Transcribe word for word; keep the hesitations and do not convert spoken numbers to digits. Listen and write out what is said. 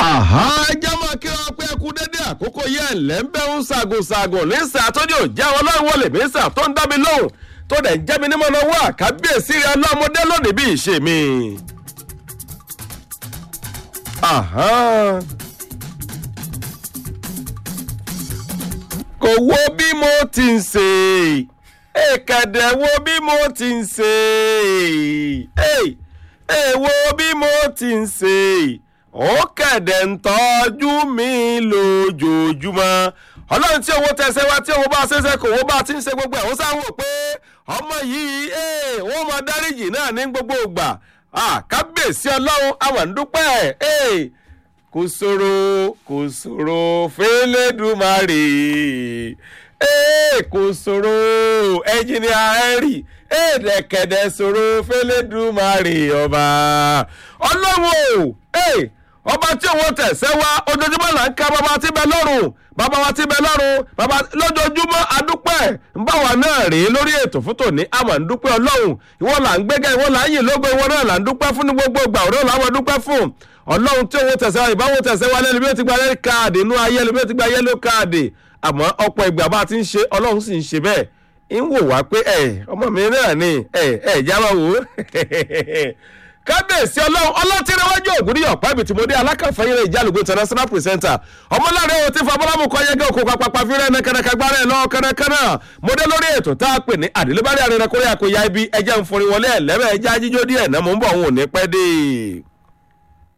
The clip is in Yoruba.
àhá ẹjẹ́ máa kí wọn pé ẹkú dédé àkókò yẹn lẹ́ńbẹ́ ń ṣàgùnṣàgùn ní sàtọ́jú òjá ọlọ́run wọlé mi sà tó ń dá mi lóhùn tó dẹ̀ ń jẹ́ mi nímọ̀ lọ́wọ́ àkábíyèsí rẹ̀ ọlọ́mọdé lónìí bí ìṣe mi. àhá kò wo bí mo ti ń ṣe èkàdẹ̀ wo bí mo ti ń ṣe èèwò bí mo ti ń ṣe ó kẹ̀dẹ̀ ń tọ́jú mi lójoojúmọ́ ọlọ́run tí owó tẹ̀sẹ̀ wá tí owó bá ṣẹ̀ṣẹ̀ kò owó bá ti ń ṣe gbogbo ẹ̀ ó sáwọ́ pé ọmọ yìí wọ́n máa dáríjì náà ní gbogbo ìgbà kábíyèsí ọlọ́run àwọn àdúpẹ́ kò ṣòro kò ṣòro fẹ́lẹ́dùmarè kò ṣòro ẹnjìnìà Henry ẹ̀ẹ́dẹ̀kẹ̀dẹ̀ ṣòro fẹ́lẹ́dùmarè ọba ọlọ́run ọba tí òun tẹ̀sẹ̀ wá ojoojúmọ́ là ń ká bàbá tí bẹ lọ́rùn bàbá wa tí bẹ lọ́rùn bàbá lójoojúmọ́ adúpẹ́ ń bá wa náà rèé lórí ètò fún tòní àmọ́ ń dúpẹ́ ọlọ́run ìwọ là ń gbẹ́gẹ́ ìwọ là ń yìn lógo ìwọ náà là ń dúpẹ́ fún ní gbogbo ìgbà òun làwọn dúpẹ́ fún ọlọ́run tí òun tẹ̀sẹ̀ wá ìbáwọ̀ tẹ̀sẹ̀ wá lẹ́nu bí ó ti gba rẹ́d káàdì inú ayé ẹlẹ́bí ó ti gba yẹ́lò káàdì àmọ́ ọ̀pọ̀ ìgbà bá ti ń ṣe ọlọ́run sì ń ṣe bẹ́ẹ̀ ń wò wá pé ẹ̀ ọmọ mi náà ni ẹ̀ ẹ̀ jáwọ́ wò ó kábíyèsí ọlọ́run ọlọ́tìrẹwájú ògùn níyàn pàbí tí mo dé alákàfẹ́yìn rẹ̀ ìjálùgbò international presenter ọmọláre ohun tí fọmọlámù kọ́ yẹ́gẹ́ òkú papapa fírẹ́ ẹnẹkẹnẹkẹ gbára ẹ̀ lọ́wọ́ kẹ́nẹ́kẹ́nà mo dé lórí ètò tá a pè ní àdìlébárí àrẹ̀rẹ̀ kórè àkóyá ibi ẹjẹ́ ń forí wọlé ẹ̀lẹ́mẹ̀ ẹjẹ́ ajíjó díẹ̀ náà mo ń bọ̀ òun ò ní pẹ́ dé.